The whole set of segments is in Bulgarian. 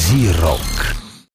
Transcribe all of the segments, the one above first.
Зирок.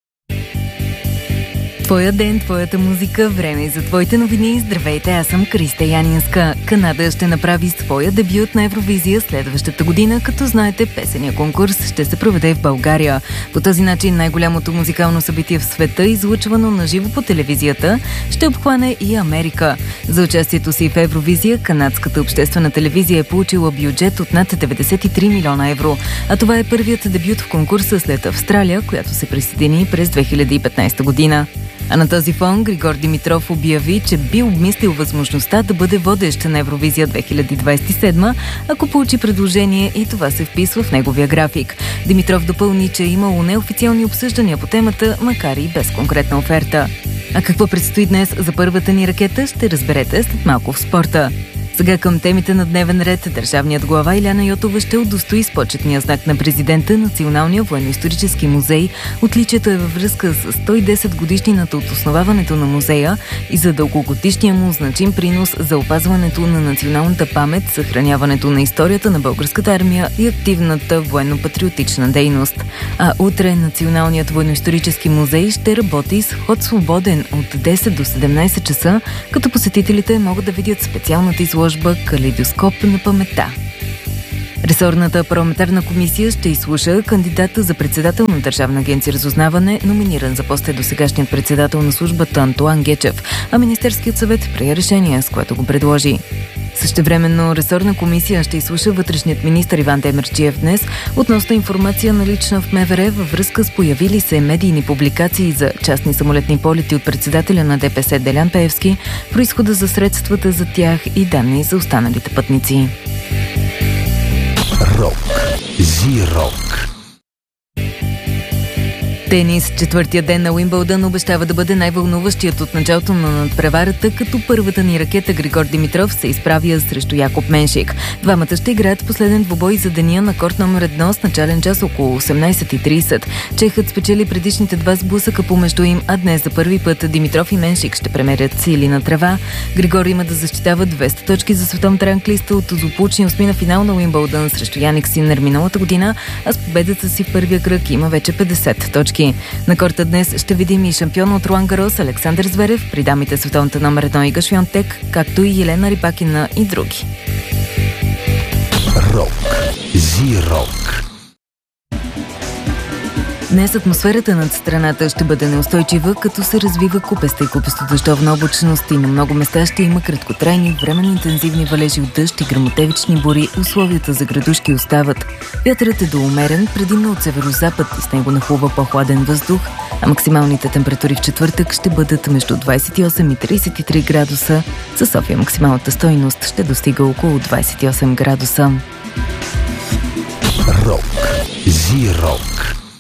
Твоя ден, твоята музика, време за твоите новини. Здравейте, аз съм Криста Янинска. Канада ще направи своя дебют на Евровизия следващата година, като знаете, песения конкурс ще се проведе в България. По този начин най-голямото музикално събитие в света, излъчвано на живо по телевизията, ще обхване и Америка. За участието си в Евровизия, канадската обществена телевизия е получила бюджет от над 93 милиона евро. А това е първият дебют в конкурса след Австралия, която се присъедини през 2015 година. А на този фон Григор Димитров обяви, че би обмислил възможността да бъде водещ на Евровизия 2027, ако получи предложение и това се вписва в неговия график. Димитров допълни, че е имало неофициални обсъждания по темата, макар и без конкретна оферта. А какво предстои днес за първата ни ракета, ще разберете след малко в спорта. Сега към темите на дневен ред. Държавният глава Илияна Йотова ще удостои с почетния знак на президента Националния военно-исторически музей. Отличието е във връзка с 110 годишнината от основаването на музея и за дългогодишния му значим принос за опазването на националната памет, съхраняването на историята на българската армия и активната военно-патриотична дейност. А утре Националният военно-исторически музей ще работи с вход свободен от 10 до 17 часа, като посетителите могат да видят специалната изложба «Калейдоскоп на паметта». Ресорната парламентарна комисия ще изслуша кандидата за председател на Държавна агенция разузнаване, номиниран за поста досегашният председател на службата Антоан Гечев, а Министерският съвет прие решение, с което го предложи. Същевременно ресорна комисия ще изслуша вътрешният министър Иван Демерджиев днес относно информация налична в МВР във връзка с появили се медийни публикации за частни самолетни полети от председателя на ДПС Делян Пеевски, произхода за средствата за тях и данни за останалите пътници. Рок. Зирок. Тенис. Четвъртия ден на Уимбълдън обещава да бъде най-вълнуващият от началото на надпреварата, като първата ни ракета Григор Димитров се изправя срещу Якоб Меншик. Двамата ще играят последен двубой за деня на корт номер 1 с начален час около 18:30. Чехът спечели предишните два сблъсъка помежду им, а днес за първи път Димитров и Меншик ще премерят сили на трева. Григор има да защитава 200 точки за световната ранглиста от злополучния осмина финал на Уимбълдън срещу Яник Синер миналата година, а с победата си в първия кръг има вече 50 точки. На корта днес ще видим и шампион от Ролан Гарос Александър Зверев, при дамите световната номер 1 Ига Швионтек, както и Елена Рибакина и други. Рок. Зирок. Днес атмосферата над страната ще бъде неустойчива, като се развива купеста и купесто-дъждовна облачност и на много места ще има краткотрайни, временно интензивни валежи от дъжд и гръмотевични бури. Условията за градушки остават. Вятърът е до умерен, предимно от северозапад и с него нахлува по-хладен въздух, а максималните температури в четвъртък ще бъдат между 28 и 33 градуса. За София максималната стойност ще достига около 28 градуса. Рок. Зирок.